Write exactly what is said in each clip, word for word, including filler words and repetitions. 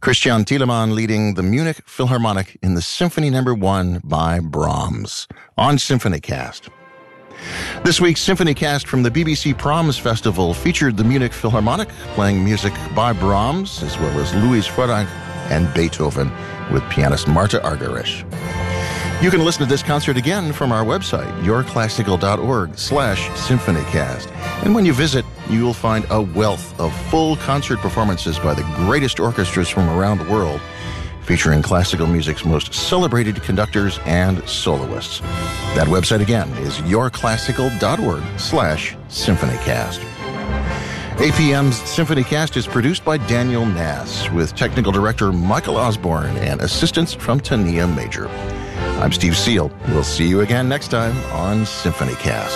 Christian Thielemann leading the Munich Philharmonic in the Symphony Number One by Brahms on SymphonyCast. This week's SymphonyCast from the B B C Proms Festival featured the Munich Philharmonic playing music by Brahms, as well as Louis Franck and Beethoven with pianist Marta Argerich. You can listen to this concert again from our website, yourclassical.org slash symphonycast. And when you visit, you will find a wealth of full concert performances by the greatest orchestras from around the world, featuring classical music's most celebrated conductors and soloists. That website again is yourclassical.org slash symphonycast. A P M's SymphonyCast is produced by Daniel Nass, with technical director Michael Osborne and assistance from Tania Major. I'm Steve Seal. We'll see you again next time on SymphonyCast.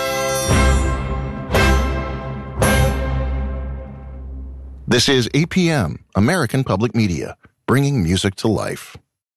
This is A P M, American Public Media, bringing music to life.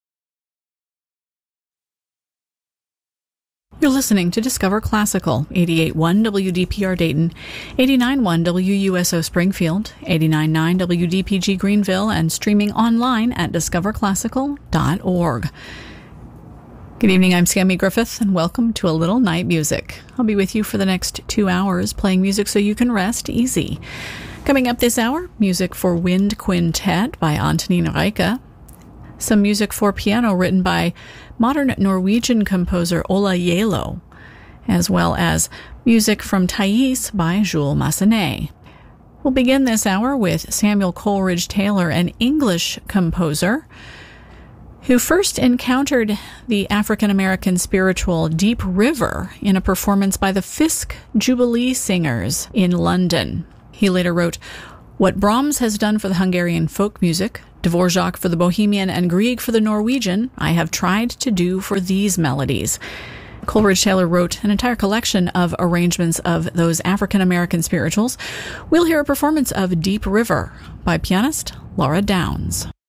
You're listening to Discover Classical, eighty-eight point one W D P R Dayton, eighty-nine point one W U S O Springfield, eighty-nine point nine W D P G Greenville, and streaming online at discover classical dot org. Good evening, I'm Sammy Griffith, and welcome to A Little Night Music. I'll be with you for the next two hours playing music so you can rest easy. Coming up this hour, music for Wind Quintet by Antonín Rejka, some music for piano written by modern Norwegian composer Ola Gjeilo, as well as music from Thais by Jules Massenet. We'll begin this hour with Samuel Coleridge Taylor, an English composer who first encountered the African-American spiritual Deep River in a performance by the Fisk Jubilee Singers in London. He later wrote, "What Brahms has done for the Hungarian folk music, Dvorak for the Bohemian, and Grieg for the Norwegian, I have tried to do for these melodies." Coleridge Taylor wrote an entire collection of arrangements of those African-American spirituals. We'll hear a performance of Deep River by pianist Laura Downs.